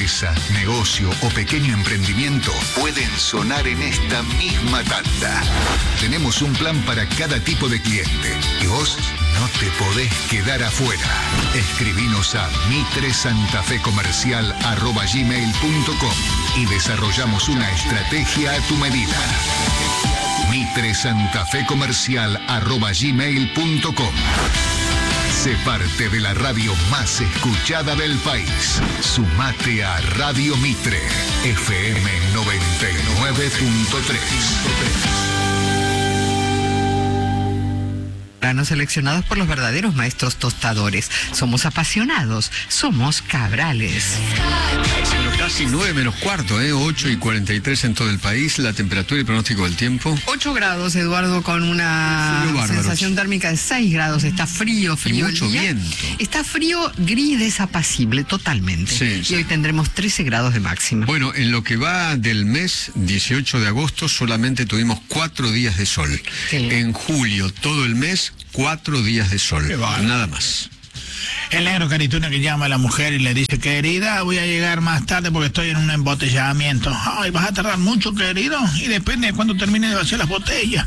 empresa, negocio o pequeño emprendimiento pueden sonar en esta misma tanda. Tenemos un plan para cada tipo de cliente y vos no te podés quedar afuera. Escribinos a mitresantafecomercial@gmail.com y desarrollamos una estrategia a tu medida. mitresantafecomercial@gmail.com. Sé parte de la radio más escuchada del país. Sumate a Radio Mitre, FM 99.3. Seleccionados por los verdaderos maestros tostadores. Somos apasionados, somos Cabrales. Casi 9 menos cuarto, 8:43 en todo el país. La temperatura y pronóstico del tiempo. 8 grados, Eduardo, con una sensación térmica de 6 grados. Está frío y mucho el día. Viento. Está frío, gris, desapacible, totalmente. Sí, y hoy tendremos 13 grados de máxima. Bueno, en lo que va del mes 18 de agosto solamente tuvimos 4 días de sol. Sí. En julio, todo el mes, 4 días de sol. Nada más. El negro Carituna que llama a la mujer y le dice: querida, voy a llegar más tarde porque estoy en un embotellamiento. Ay, vas a tardar mucho, querido, y depende de cuándo termine de vaciar las botellas.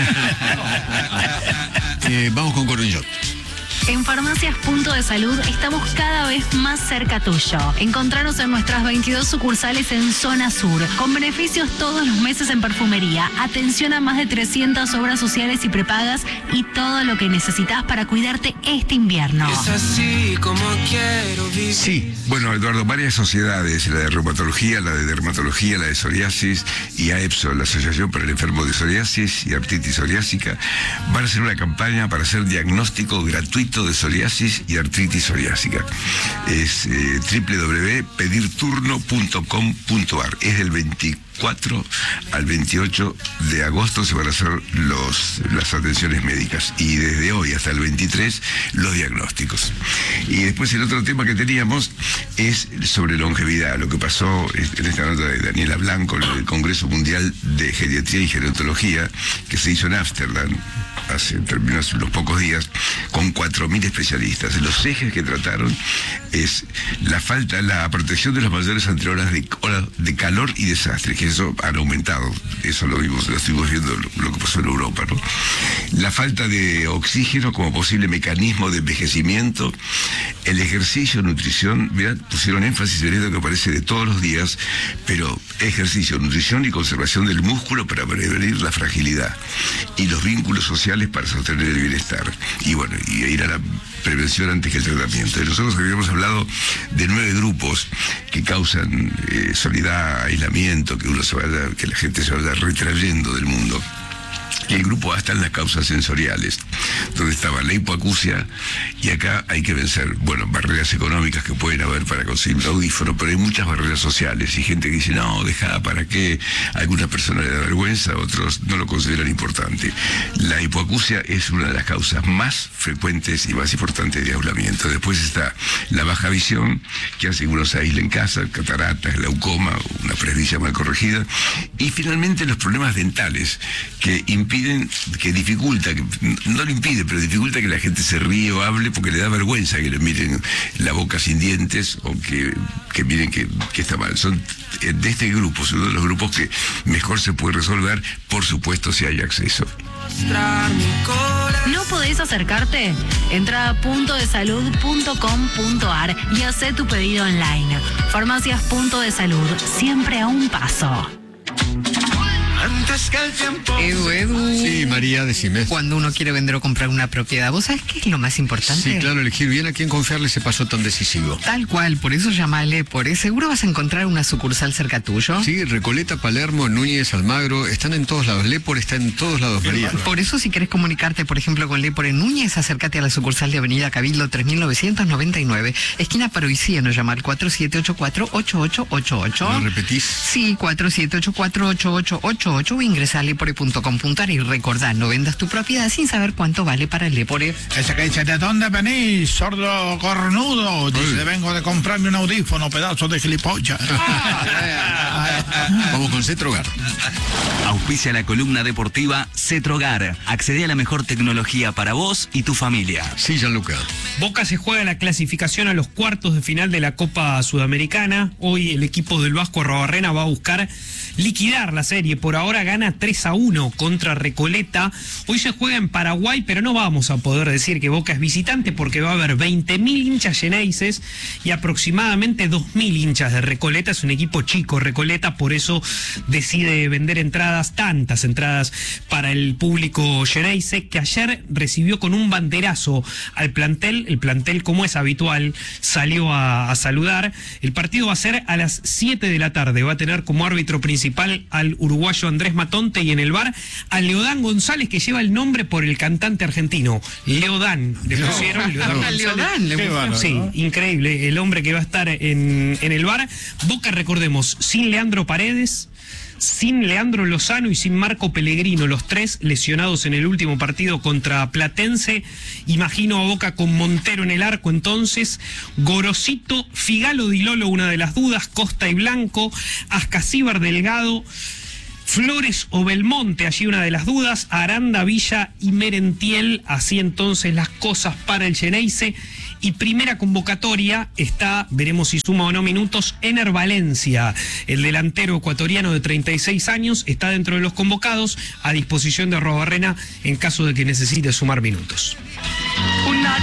Vamos con Cornillot. En Farmacias Punto de Salud estamos cada vez más cerca tuyo. Encontranos en nuestras 22 sucursales en Zona Sur, con beneficios todos los meses en perfumería, atención a más de 300 obras sociales y prepagas y todo lo que necesitas para cuidarte este invierno. Es así como quiero vivir. Sí, bueno, Eduardo, varias sociedades, la de reumatología, la de dermatología, la de psoriasis y AEPSO, la Asociación para el Enfermo de Psoriasis y Artritis Psoriásica, van a hacer una campaña para hacer diagnóstico gratuito de psoriasis y artritis psoriásica. Es www.pedirturno.com.ar. Es del 24 al 28 de agosto se van a hacer las atenciones médicas y desde hoy hasta el 23 los diagnósticos. Y después el otro tema que teníamos es sobre longevidad, lo que pasó en esta nota de Daniela Blanco en el Congreso Mundial de Geriatría y Gerontología que se hizo en Ámsterdam. Terminó hace unos pocos días, con 4.000 especialistas. Los ejes que trataron es la protección de los mayores ante horas de calor y desastre, que eso han aumentado. Eso lo estuvimos viendo lo que pasó en Europa, ¿no? La falta de oxígeno como posible mecanismo de envejecimiento, el ejercicio, nutrición, mirá, pusieron énfasis en esto que aparece de todos los días, pero ejercicio, nutrición y conservación del músculo para prevenir la fragilidad y los vínculos sociales para sostener el bienestar. Y bueno, y ir a la prevención antes que el tratamiento. Y nosotros habíamos hablado de 9 grupos que causan soledad, aislamiento, que la gente se vaya retrayendo del mundo. Y el grupo A está en las causas sensoriales, donde estaba la hipoacusia, y acá hay que vencer, barreras económicas que pueden haber para conseguir un audífono, pero hay muchas barreras sociales, y gente que dice, no, dejá, ¿para qué? A algunas personas les da vergüenza, otros no lo consideran importante. La hipoacusia es una de las causas más frecuentes y más importantes de aislamiento. Después está la baja visión, que hace que uno se aísle en casa, cataratas, glaucoma, una presbicia mal corregida, y finalmente los problemas dentales, que dificulta, no lo impide, pero dificulta que la gente se ríe o hable porque le da vergüenza que le miren la boca sin dientes o que miren que está mal. Son de este grupo, son uno de los grupos que mejor se puede resolver, por supuesto, si hay acceso. ¿No podés acercarte? Entra a puntodesalud.com.ar y haz tu pedido online. Farmacias Punto de Salud, siempre a un paso. Antes que el tiempo. Edu. Sí, María, decime. Cuando uno quiere vender o comprar una propiedad, ¿vos sabés qué es lo más importante? Sí, claro, elegir bien a quién confiarle ese paso tan decisivo. Tal cual, por eso llamale, seguro vas a encontrar una sucursal cerca tuyo. Sí, Recoleta, Palermo, Núñez, Almagro, están en todos lados. Lepor está en todos lados, María. Por eso, si querés comunicarte, por ejemplo, con Lepor en Núñez, acércate a la sucursal de Avenida Cabildo 3999, esquina Paroicíano, llamar 4784-8888. ¿Lo repetís? Sí, 4784-8888, o ingresa a lepore.com.ar y recordá, no vendas tu propiedad sin saber cuánto vale para el Lepore. Ese que dice, ¿de dónde venís, sordo cornudo? Dice, vengo de comprarme un audífono, pedazo de gilipollas. Vamos con Cetrogar. Auspicia la columna deportiva Cetrogar. Accede a la mejor tecnología para vos y tu familia. Sí, Gianluca. Boca se juega la clasificación a los cuartos de final de la Copa Sudamericana. Hoy el equipo del Vasco Arrobarrena va a buscar liquidar la serie. Por ahora gana 3-1 contra Recoleta. Hoy se juega en Paraguay, pero no vamos a poder decir que Boca es visitante porque va a haber 20.000 hinchas xeneises y aproximadamente 2.000 hinchas de Recoleta. Es un equipo chico Recoleta, por eso decide vender entradas, tantas entradas para el público xeneize, que ayer recibió con un banderazo al plantel. El plantel, como es habitual, salió a saludar. El partido va a ser a las 7 de la tarde. Va a tener como árbitro principal al uruguayo Andrés Matonte y en el VAR a Leodán González, que lleva el nombre por el cantante argentino. Leodán, le pusieron Leodán González. Sí, increíble. El hombre que va a estar en el VAR. Boca, recordemos, sin Leandro Paredes, sin Leandro Lozano y sin Marco Pellegrino, los tres lesionados en el último partido contra Platense. Imagino a Boca con Montero en el arco entonces, Gorosito, Figalo Di Lolo, una de las dudas, Costa y Blanco, Ascasíbar Delgado, Flores o Belmonte, allí una de las dudas, Aranda, Villa y Merentiel. Así entonces las cosas para el xeneize. Y primera convocatoria está, veremos si suma o no minutos, Ener Valencia, el delantero ecuatoriano de 36 años, está dentro de los convocados, a disposición de Arrobarrena en caso de que necesite sumar minutos. Una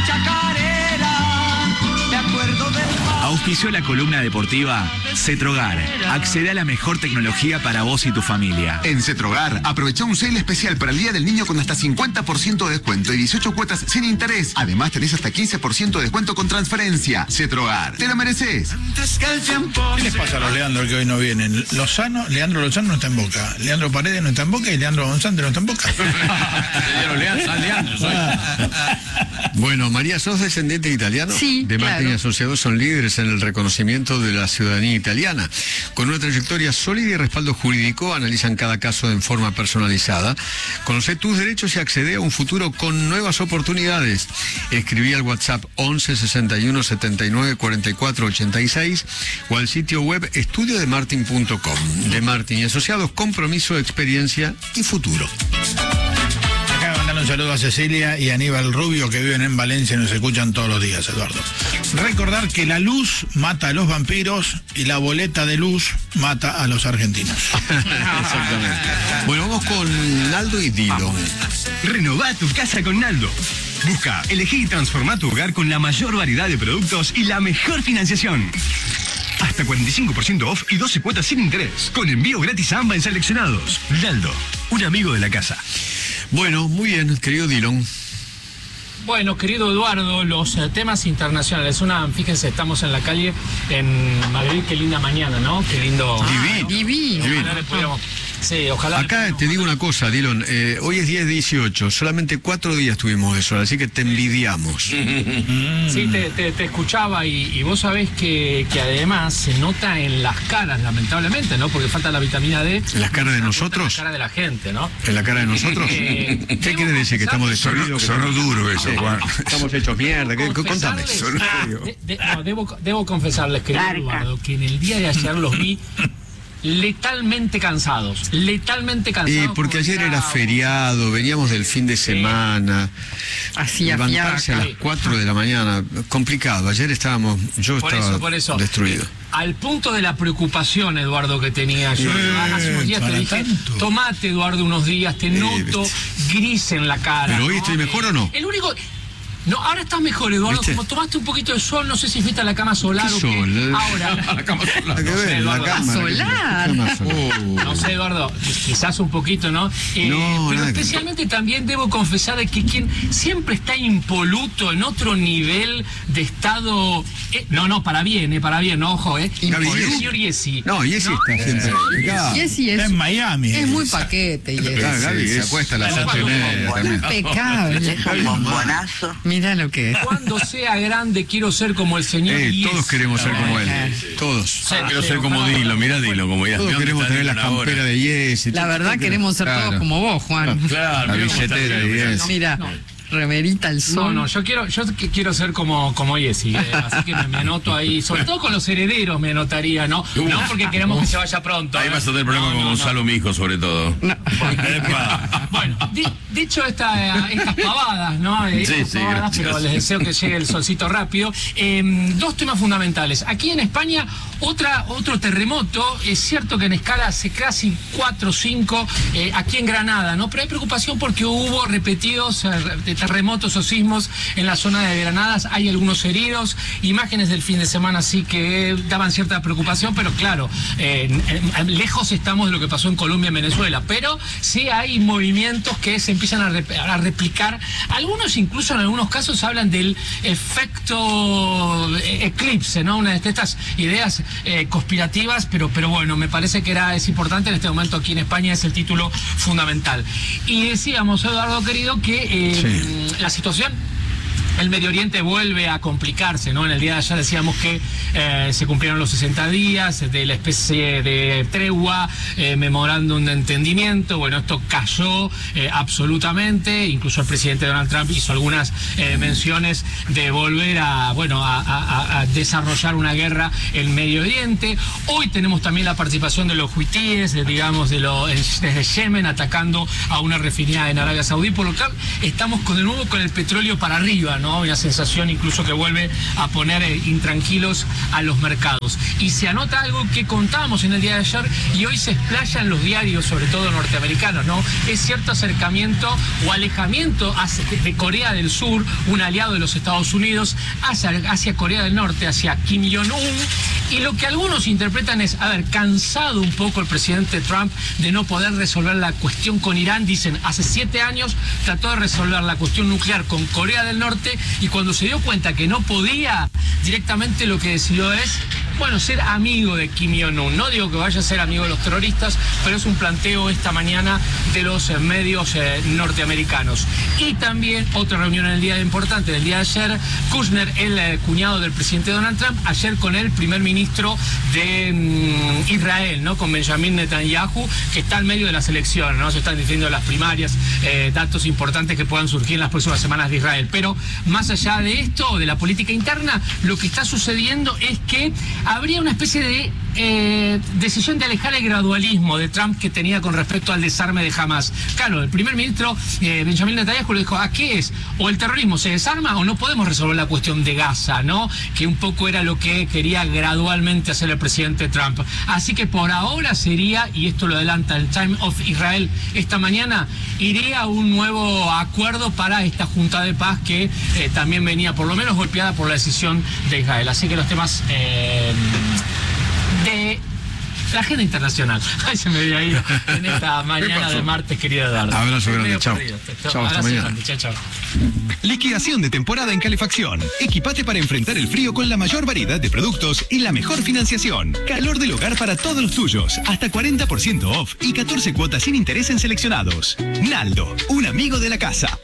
chacarera, de acuerdo del Auspició la columna deportiva Cetrogar. Accede a la mejor tecnología para vos y tu familia. En Cetrogar, aprovecha un sale especial para el Día del Niño con hasta 50% de descuento y 18 cuotas sin interés. Además, tenés hasta 15% de descuento con transferencia. Cetrogar, te lo mereces. ¿Qué les pasa a los Leandro que hoy no vienen? Leandro Lozano no está en Boca, Leandro Paredes no está en Boca y Leandro González no está en Boca. Bueno, María, ¿sos descendiente italiano? Sí, de Martín claro. y Asociados son líderes en el reconocimiento de la ciudadanía italiana. Con una trayectoria sólida y respaldo jurídico, analizan cada caso en forma personalizada. Conoce tus derechos y accede a un futuro con nuevas oportunidades. Escribí al WhatsApp 11 61 79 44 86 o al sitio web estudiodemartin.com. De Martín y Asociados, compromiso, experiencia y futuro. Un saludo a Cecilia y a Aníbal Rubio, que viven en Valencia y nos escuchan todos los días, Eduardo. Recordar que la luz mata a los vampiros y la boleta de luz mata a los argentinos. Exactamente. Bueno, vamos con Naldo y Dilo. Renová tu casa con Naldo. Busca, elegí y transformá tu hogar con la mayor variedad de productos y la mejor financiación. Hasta 45% off y 12 cuotas sin interés. Con envío gratis a ambas seleccionados. Naldo, un amigo de la casa. Bueno, muy bien, querido Dillon. Bueno, querido Eduardo, los temas internacionales. Fíjense, estamos en la calle en Madrid, qué linda mañana, ¿no? Qué lindo. Divino. Sí, ojalá. Acá te digo una cosa, Dillon, hoy es 10-18, solamente 4 días tuvimos de sol, así que te envidiamos. Sí, te escuchaba y vos sabés que además se nota en las caras, lamentablemente, ¿no? Porque falta la vitamina D. ¿En las caras de nosotros? En la cara de la gente, ¿no? ¿En la cara de nosotros? ¿Qué quiere decir? ¿Que estamos destruidos? Sonó duro eso, Juan. Estamos hechos mierda. Contame. Debo confesarles, querido Eduardo, que en el día de ayer los vi letalmente cansados. Porque ayer era feriado, veníamos del fin de semana. Hacía levantarse fiaca. a las 4 de la mañana, complicado. Ayer yo estaba destruido. Al punto de la preocupación, Eduardo, que tenía yo. Hace unos días te dije, tomate, Eduardo, unos días, te noto gris en la cara. ¿Pero hoy estoy mejor o no? El único... No, ahora estás mejor, Eduardo. ¿Viste? Como tomaste un poquito de sol, no sé si fuiste a la cama solar o qué. Ahora. La cama solar. No sé, Eduardo. Solar. No sé, Eduardo, quizás un poquito, ¿no? Pero especialmente también debo confesar de que quien siempre está impoluto en otro nivel de estado... No, para bien, no, ojo, El señor Yesi. No, Yesi está siempre. Yesi es en Miami. Es muy paquete, Yesi. Gaby se acuesta a las 8:30 también. Impecable. Bombonazo. Mira lo que es. Cuando sea grande quiero ser como el señor Yes. Todos queremos ser como él. Todos. Quiero ser como Dilo, mirá Dilo, como ya. Todos queremos tener la campera de Yes. La verdad queremos ser todos como vos, Juan. Claro, la billetera de Yes. Mira. Remerita al sol. No, yo quiero ser como Jessy, así que me anoto ahí, sobre todo con los herederos me anotaría, ¿no? No porque queremos que se vaya pronto. Ahí vas a tener problemas con Gonzalo, mi hijo, sobre todo. Bueno, dicho estas pavadas, ¿no? Pavadas, pero les deseo que llegue el solcito rápido. Dos temas fundamentales. Aquí en España, otro terremoto. Es cierto que en escala hace casi 4 o 5 aquí en Granada, ¿no? Pero hay preocupación porque hubo repetidos terremotos o sismos en la zona de Granadas. Hay algunos heridos. Imágenes del fin de semana sí que daban cierta preocupación, pero claro, lejos estamos de lo que pasó en Colombia y en Venezuela. Pero sí hay movimientos que se empiezan a replicar. Algunos incluso en algunos casos hablan del efecto eclipse, ¿no? Una de estas ideas conspirativas, pero bueno, me parece que es importante en este momento aquí en España, es el título fundamental. Y decíamos, Eduardo querido, que la situación el Medio Oriente vuelve a complicarse, ¿no? En el día de ayer decíamos que se cumplieron los 60 días de la especie de tregua, memorándum de entendimiento. Bueno, esto cayó absolutamente. Incluso el presidente Donald Trump hizo algunas menciones de volver a desarrollar una guerra en Medio Oriente. Hoy tenemos también la participación de los huitíes, desde Yemen, atacando a una refinería en Arabia Saudí, por lo que estamos de nuevo con el petróleo para arriba, ¿no? Una sensación incluso que vuelve a poner intranquilos a los mercados. Y se anota algo que contábamos en el día de ayer y hoy se explaya en los diarios, sobre todo norteamericanos, ¿no? Es cierto acercamiento o alejamiento de Corea del Sur, un aliado de los Estados Unidos, hacia Corea del Norte, hacia Kim Jong-un. Y lo que algunos interpretan es haber cansado un poco el presidente Trump de no poder resolver la cuestión con Irán. Dicen, hace 7 años trató de resolver la cuestión nuclear con Corea del Norte y cuando se dio cuenta que no podía, directamente lo que decidió es, ser amigo de Kim Jong-un. No digo que vaya a ser amigo de los terroristas, pero es un planteo esta mañana de los medios norteamericanos. Y también otra reunión en el día importante, del día de ayer, Kushner, el cuñado del presidente Donald Trump, ayer con el primer ministro de Israel, ¿no? Con Benjamin Netanyahu, que está en medio de las elecciones, ¿no? Se están diciendo las primarias, datos importantes que puedan surgir en las próximas semanas de Israel. Pero más allá de esto, de la política interna, lo que está sucediendo es que habría una especie de decisión de alejar el gradualismo de Trump que tenía con respecto al desarme de Hamas. Claro, el primer ministro Benjamin Netanyahu le dijo, ¿qué es? O el terrorismo se desarma o no podemos resolver la cuestión de Gaza, ¿no? Que un poco era lo que quería gradualmente hacer el presidente Trump. Así que por ahora sería, y esto lo adelanta el Time of Israel esta mañana, iría a un nuevo acuerdo para esta Junta de Paz que también venía por lo menos golpeada por la decisión de Israel. Así que los temas de la agenda internacional. Ay, se me había ido en esta mañana de martes, querido Eduardo. Abrazo grande, chao. Chao, hasta mañana. Chao. Liquidación de temporada en calefacción. Equipate para enfrentar el frío con la mayor variedad de productos y la mejor financiación. Calor del hogar para todos los tuyos. Hasta 40% off y 14 cuotas sin interés en seleccionados. Naldo, un amigo de la casa.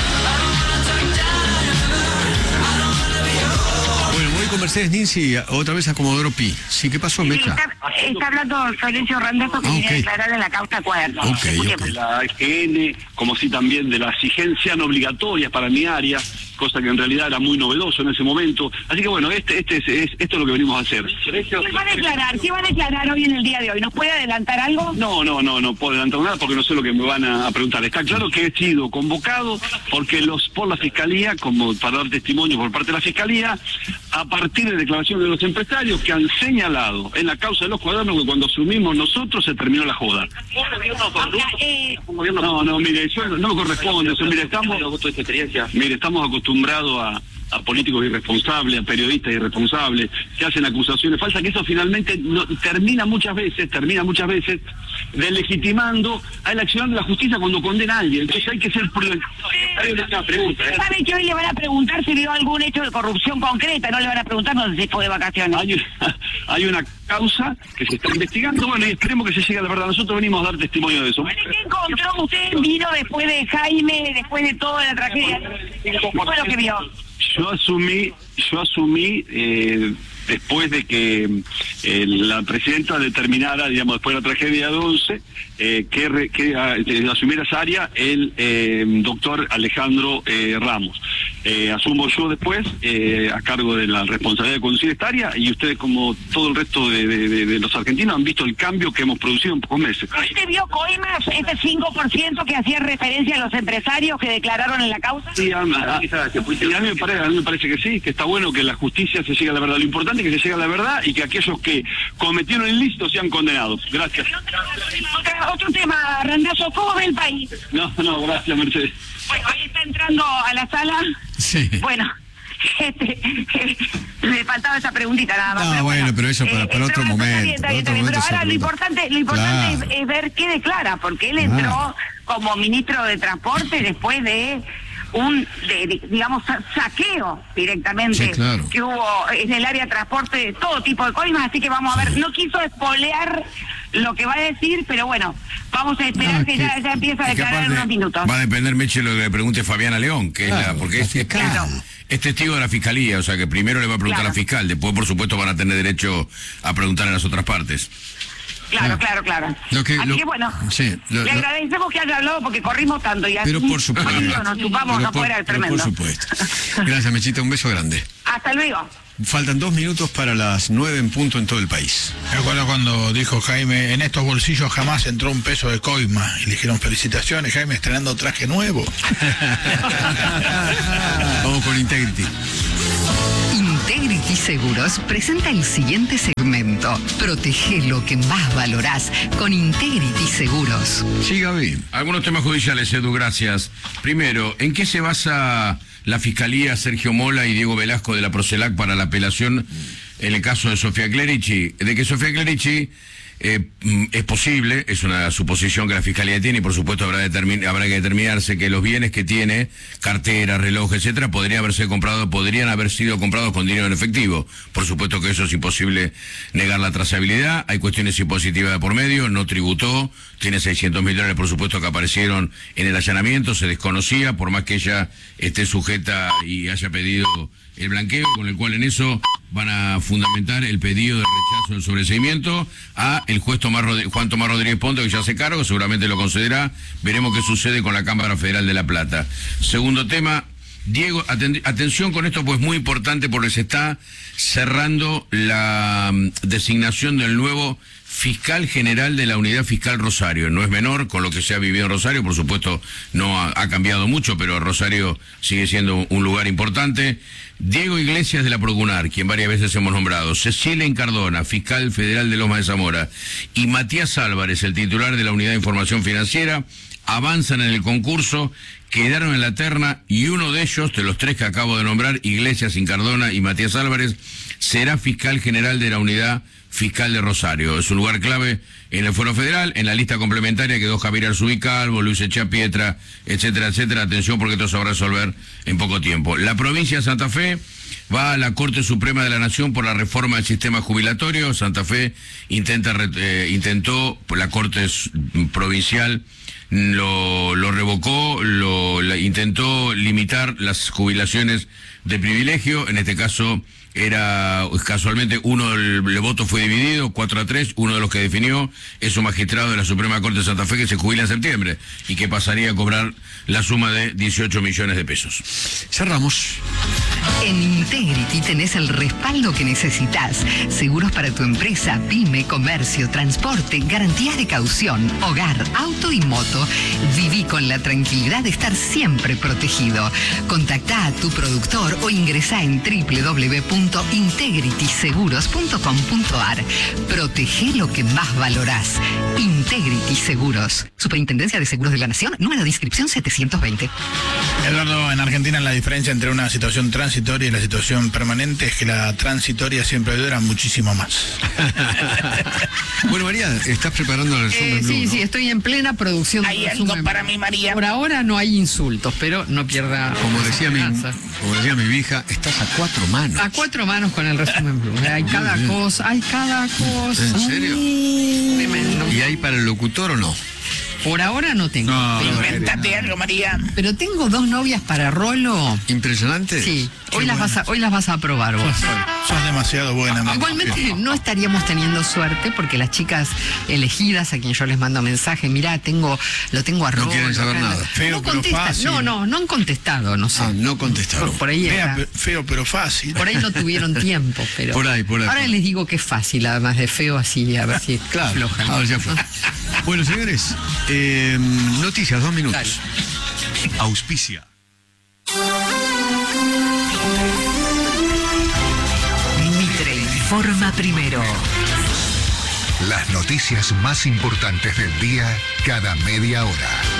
Con Mercedes Ninzi, otra vez a Comodoro Pi. Sí, ¿qué pasó, Mecha? Está hablando Florencio Randazzo, que viene a declarar en la causa Cuerno. La EGN, como si también de las exigencias no obligatorias para mi área, cosa que en realidad era muy novedoso en ese momento. Así que bueno, esto es lo que venimos a hacer. ¿Qué va a declarar? ¿Qué va a declarar hoy en el día de hoy? ¿Nos puede adelantar algo? No puedo adelantar nada porque no sé lo que me van a preguntar. Está claro que he sido convocado porque por la Fiscalía, como para dar testimonio por parte de la Fiscalía, a partir de declaraciones de los empresarios que han señalado en la causa de los cuadernos que cuando asumimos nosotros se terminó la joda. No, mire, eso no me corresponde. Eso, mire, estamos acostumbrados a políticos irresponsables, a periodistas irresponsables, que hacen acusaciones falsas, que eso finalmente termina muchas veces delegitimando a la acción de la justicia cuando condena a alguien. Entonces hay que ser prudente. Hay una pregunta. ¿Sabe que hoy le van a preguntar si vio algún hecho de corrupción concreta? No le van a preguntar, no sé si fue de vacaciones. Hay una causa que se está investigando, bueno, y esperemos que se llegue a la verdad. Nosotros venimos a dar testimonio de eso. ¿Qué encontró usted? ¿Vino después de Jaime, después de toda la tragedia? ¿Qué fue lo que vio? Yo asumí después de que la presidenta determinara, digamos, después de la tragedia de 11, que asumiera esa área el doctor Alejandro Ramos. Asumo yo después, a cargo de la responsabilidad de conducir esta área, y ustedes, como todo el resto de los argentinos, han visto el cambio que hemos producido en pocos meses. ¿Usted vio coimas, ese 5% que hacía referencia a los empresarios que declararon en la causa? Sí, a mí me parece que sí, que está bueno que la justicia se llegue a la verdad. Lo importante es que se llegue a la verdad y que aquellos que cometieron ilícitos sean condenados. Gracias. Otro tema, Randazzo, ¿cómo ve el país? No, gracias, Mercedes. Bueno, ahí está entrando a la sala. Sí. Bueno, me faltaba esa preguntita nada más. Pero eso para otro momento. Está bien. Pero ahora lo importante es ver qué declara, porque él entró como ministro de Transporte después de digamos, saqueo directamente que hubo en el área de transporte de todo tipo de coimas, así que vamos a ver, no quiso espolear lo que va a decir, pero bueno, vamos a esperar que ya empieza a declarar en unos minutos. Va a depender, Meche, lo que le pregunte Fabiana León, que porque es testigo de la fiscalía, o sea que primero le va a preguntar a la fiscal, después por supuesto van a tener derecho a preguntar en las otras partes. Claro. Así que bueno, le agradecemos que haya hablado porque corrimos tanto y así pero por supuesto, nos chupamos afuera, es tremendo. Por supuesto. Gracias, Mechita, un beso grande. Hasta luego. Faltan 2 minutos para las 9 en punto en todo el país. Me acuerdo cuando dijo Jaime, en estos bolsillos jamás entró un peso de coima. Y le dijeron, felicitaciones, Jaime, estrenando traje nuevo. Vamos con Integrity. Integrity Seguros presenta el siguiente segmento. Protege lo que más valorás con Integrity Seguros. Sí, Gaby. Algunos temas judiciales, Edu, gracias. Primero, ¿en qué se basa la Fiscalía Sergio Mola y Diego Velasco de la Procelac para la apelación en el caso de Sofía Clerici? De que Sofía Clerici es posible, es una suposición que la Fiscalía tiene y por supuesto habrá que determinarse que los bienes que tiene, cartera, reloj, etcétera, podrían haber sido comprados con dinero en efectivo. Por supuesto que eso es imposible negar la trazabilidad, hay cuestiones impositivas de por medio, no tributó, tiene $600.000 por supuesto que aparecieron en el allanamiento, se desconocía, por más que ella esté sujeta y haya pedido el blanqueo, con el cual en eso van a fundamentar el pedido de rechazo del sobreseimiento a el juez Juan Tomás Rodríguez Ponte, que ya hace cargo, seguramente lo concederá. Veremos qué sucede con la Cámara Federal de La Plata. Segundo tema, Diego, atención con esto, pues muy importante porque se está cerrando la designación del nuevo fiscal general de la Unidad Fiscal Rosario. No es menor con lo que se ha vivido en Rosario, por supuesto no ha cambiado mucho, pero Rosario sigue siendo un lugar importante. Diego Iglesias de la Procunar, quien varias veces hemos nombrado, Cecilia Incardona, fiscal federal de Lomas de Zamora, y Matías Álvarez, el titular de la Unidad de Información Financiera, avanzan en el concurso, quedaron en la terna y uno de ellos, de los 3 que acabo de nombrar, Iglesias, Incardona y Matías Álvarez, será fiscal general de la Unidad Fiscal de Rosario. Es un lugar clave en el Fuero Federal. En la lista complementaria quedó Javier Arzubicalvo, Luis Echapietra, etcétera, etcétera. Atención porque esto se va a resolver en poco tiempo. La provincia de Santa Fe va a la Corte Suprema de la Nación por la reforma del sistema jubilatorio. Santa Fe intentó, la Corte Provincial lo revocó, intentó limitar las jubilaciones de privilegio. En este caso era casualmente el voto fue dividido 4-3, uno de los que definió es un magistrado de la Suprema Corte de Santa Fe que se jubila en septiembre y que pasaría a cobrar la suma de 18 millones de pesos. Cerramos. En Integrity tenés el respaldo que necesitas. Seguros para tu empresa, pyme, comercio, transporte, garantías de caución, hogar, auto y moto. Viví con la tranquilidad de estar siempre protegido. Contactá a tu productor o ingresá en www.integrityseguros.com.ar. Protege lo que más valorás. Integrity Seguros. Superintendencia de Seguros de la Nación, número de inscripción 720. Eduardo, en Argentina la diferencia entre una situación transitoria y la situación permanente es que la transitoria siempre dura muchísimo más. Bueno, María, ¿estás preparando el resumen? Sí, estoy en plena producción. ¿Hay algo para mí, María? Por ahora no hay insultos, pero no pierda. Como decía mi vieja, estás a 4 manos. A 4 4 manos con el resumen Blue. Hay cada cosa, hay cada cosa. ¿En serio? Tremendo. ¿Y hay para el locutor o no? Por ahora no tengo. Inventate algo, María. Pero tengo 2 novias para Rolo. ¿Impresionante? Sí. Hoy las vas a probar vos. Sos demasiado buena, María. Igualmente no estaríamos teniendo suerte porque las chicas elegidas a quien yo les mando mensaje, mirá, lo tengo a Rolo. No quieren saber nada. Feo pero fácil. No han contestado, no sé. No contestaron. Por ahí está. Feo pero fácil. Por ahí no tuvieron tiempo, pero. Por ahí. Ahora les digo que es fácil, además de feo, así, a ver si aflojan. A ver si aflojan. Bueno, señores, noticias, 2 minutos. Dale. Auspicia. Mitre informa primero. Las noticias más importantes del día cada media hora.